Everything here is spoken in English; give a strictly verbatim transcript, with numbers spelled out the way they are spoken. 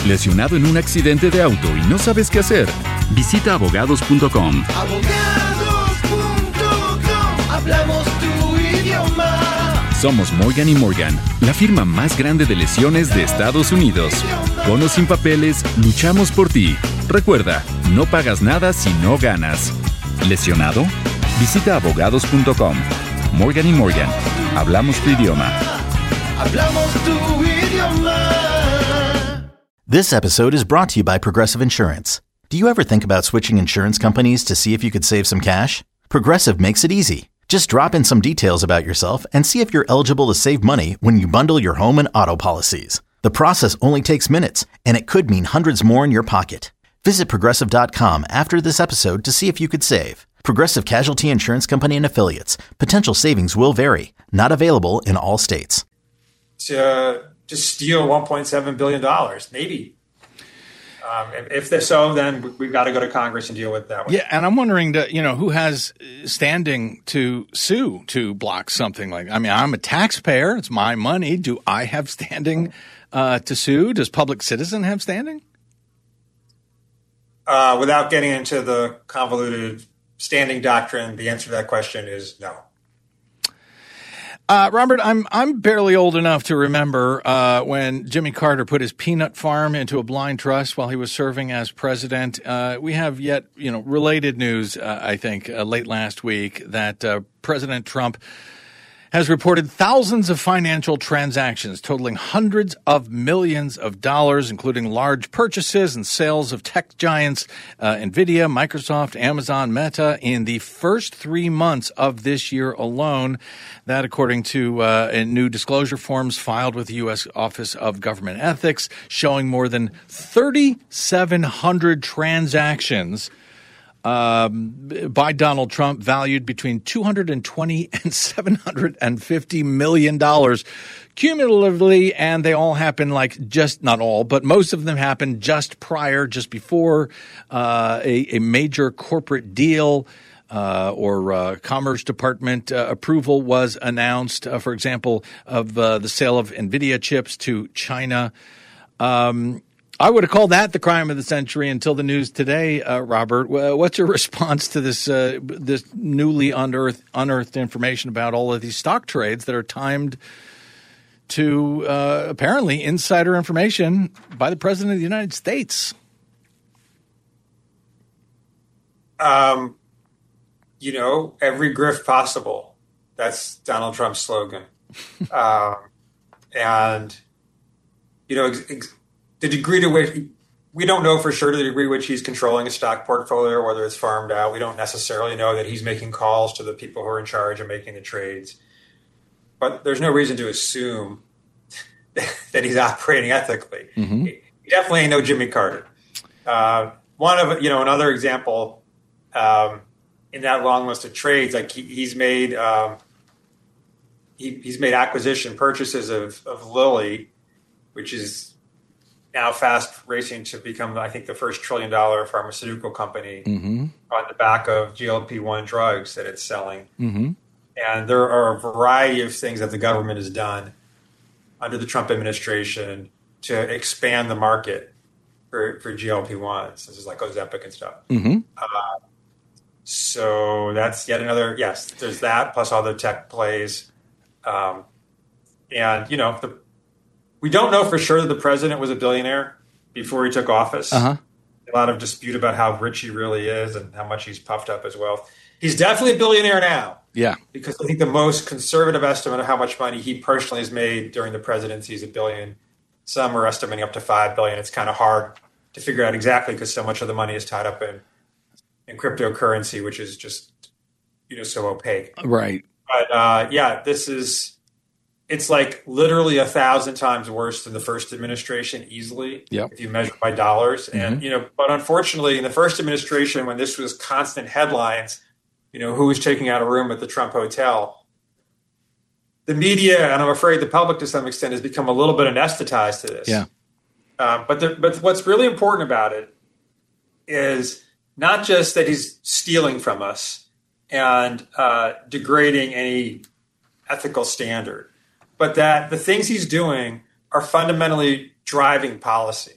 ¿Lesionado en un accidente de auto y no sabes qué hacer? Visita abogados punto com. abogados punto com, hablamos tu idioma. Somos Morgan y Morgan, la firma más grande de lesiones de Estados Unidos. Con o sin papeles, luchamos por ti. Recuerda, no pagas nada si no ganas. ¿Lesionado? Visita abogados punto com. Morgan y Morgan, hablamos tu idioma. Hablamos tu idioma. This episode is brought to you by Progressive Insurance. Do you ever think about switching insurance companies to see if you could save some cash? Progressive makes it easy. Just drop in some details about yourself and see if you're eligible to save money when you bundle your home and auto policies. The process only takes minutes, and it could mean hundreds more in your pocket. Visit Progressive dot com after this episode to see if you could save. Progressive Casualty Insurance Company and Affiliates. Potential savings will vary. Not available in all states. To to steal one point seven billion dollars, maybe. Um, if, if they're so, then we've got to go to Congress and deal with that one. Yeah, and I'm wondering, that, you know, who has standing to sue to block something like that? I mean, I'm a taxpayer. It's my money. Do I have standing uh, to sue? Does Public Citizen have standing? Uh, without getting into the convoluted standing doctrine, the answer to that question is no. Uh, Robert, I'm I'm barely old enough to remember uh, when Jimmy Carter put his peanut farm into a blind trust while he was serving as president. Uh, we have yet, you know, related news, uh, I think, uh, late last week that uh, President Trump has reported thousands of financial transactions totaling hundreds of millions of dollars, including large purchases and sales of tech giants uh, NVIDIA, Microsoft, Amazon, Meta in the first three months of this year alone. That, according to uh, new disclosure forms filed with the U S Office of Government Ethics, showing more than thirty-seven hundred transactions Um, by Donald Trump, valued between two hundred twenty and seven hundred fifty million dollars cumulatively, and they all happen like just not all, but most of them happen just prior, just before uh, a, a major corporate deal uh, or uh, Commerce Department uh, approval was announced. Uh, for example, of uh, the sale of NVIDIA chips to China. Um, I would have called that the crime of the century until the news today, uh, Robert. What's your response to this uh, this newly unearthed, unearthed information about all of these stock trades that are timed to uh, apparently insider information by the President of the United States? Um, you know, every grift possible. That's Donald Trump's slogan. um, and, you know, ex- ex- the degree to which we don't know for sure the degree to which he's controlling a stock portfolio, whether it's farmed out. We don't necessarily know that he's making calls to the people who are in charge of making the trades. But there's no reason to assume that he's operating ethically. Mm-hmm. He definitely ain't no Jimmy Carter. Uh, one of, you know, another example um, in that long list of trades, like he, he's made um, he, he's made acquisition purchases of, of Lilly, which is now fast racing to become, I think, the first trillion dollar pharmaceutical company mm-hmm. on the back of G L P one drugs that it's selling. Mm-hmm. And there are a variety of things that the government has done under the Trump administration to expand the market for, for G L P ones. This is like Ozempic and stuff. Mm-hmm. Uh, so that's yet another, yes, there's that plus all the tech plays. Um, and, you know, the We don't know for sure that the president was a billionaire before he took office. Uh-huh. A lot of dispute about how rich he really is and how much he's puffed up his wealth. He's definitely a billionaire now. Yeah. Because I think the most conservative estimate of how much money he personally has made during the presidency is a billion. Some are estimating up to five billion. It's kind of hard to figure out exactly because so much of the money is tied up in, in cryptocurrency, which is just, you know, so opaque. Right. But uh, yeah, this is... It's like literally a thousand times worse than the first administration, easily, yep. if you measure by dollars. Mm-hmm. And, you know, but unfortunately, in the first administration, when this was constant headlines, you know, who was taking out a room at the Trump Hotel, the media, and I'm afraid the public to some extent, has become a little bit anesthetized to this. Yeah. Um, but the, but what's really important about it is not just that he's stealing from us and uh, degrading any ethical standard, but that the things he's doing are fundamentally driving policy.